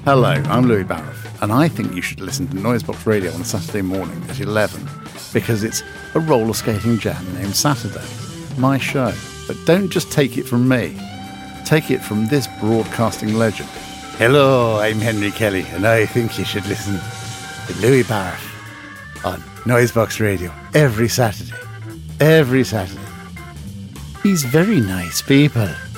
Hello, I'm Louis Barrett, and I think you should listen to Noisebox Radio on Saturday morning at 11, because it's a roller skating jam named Saturday, my show. But don't just take it from me. Take it from this broadcasting legend. Hello, I'm Henry Kelly, and I think you should listen to Louis Barrett on Noisebox Radio every Saturday. Every Saturday. He's very nice people.